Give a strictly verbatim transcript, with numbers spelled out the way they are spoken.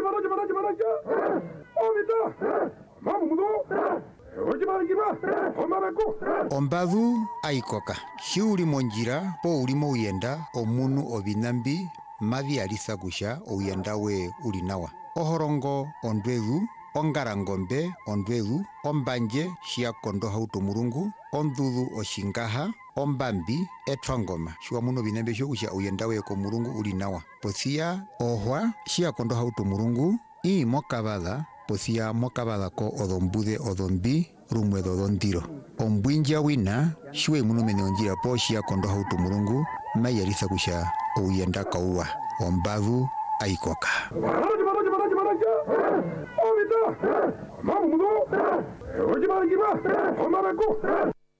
Ombadhu aikoka shiuli monjira po ulimo uyenda omunu obinambi mavi alisagusha uyenda we ulinawa ohorongo ondwedu ongarangombe ondwedu ombanje shiakondo hauto mulungu ondudhu oshingaha ombambi etwangoma shiwa muno binambi shokusha uyenda we ko mulungu ulinawa posia ohwa shiakondo hauto mulungu i mokabala posia mokabala ko odombude odombi rumwe dodondiro ombwinja wina shiwe muno mene onjira po shiakondo hauto mulungu mayalisa kusha uyenda kauwa ombadhu aikoka